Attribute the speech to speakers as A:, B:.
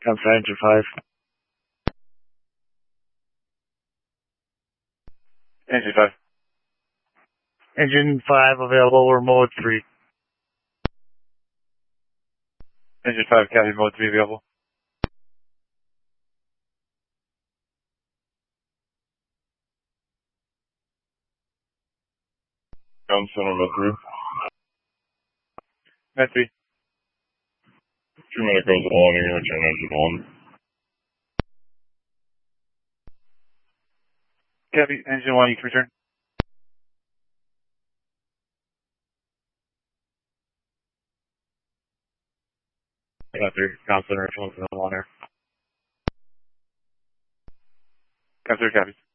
A: Counselor, engine 5.
B: Engine 5.
A: Engine 5 available, we're mode 3.
B: Engine 5, copy, mode 3 available.
C: Center, mode 3.
B: Med 3.
C: 2-minute goes on, you're going to turn engine 1.
B: Copy, engine 1, you can return.
A: Counselor, Richmond, on air.
B: Counselor, copy.